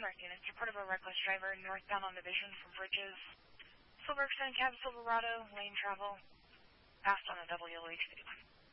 Trademark units report of a reckless driver northbound on Division from Bridges. Silver extended cab Silverado, lane travel, fast on the WLH 51.